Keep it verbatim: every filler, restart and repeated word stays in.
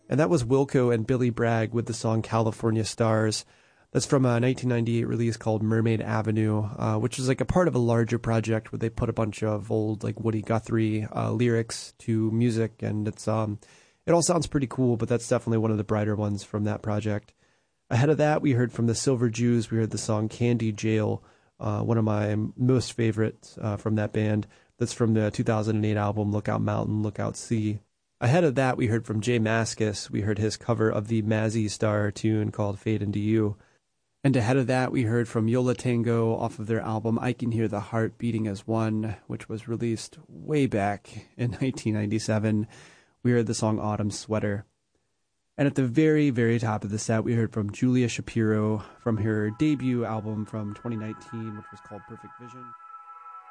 And that was Wilco and Billy Bragg with the song California Stars. That's from a nineteen ninety-eight release called Mermaid Avenue, uh, which is like a part of a larger project where they put a bunch of old like Woody Guthrie uh, lyrics to music, and it's um, it all sounds pretty cool, but that's definitely one of the brighter ones from that project. Ahead of that, we heard from the Silver Jews, we heard the song Candy Jail, uh, one of my most favorites uh, from that band. That's from the two thousand eight album Lookout Mountain, Lookout Sea. Ahead of that, we heard from Jay Mascis. We heard his cover of the Mazzy Star tune called Fade Into You. And ahead of that, we heard from Yo La Tengo off of their album I Can Hear the Heart Beating as One, which was released way back in nineteen ninety-seven. We heard the song Autumn Sweater. And at the very, very top of the set, we heard from Julia Shapiro from her debut album from twenty nineteen, which was called Perfect Vision.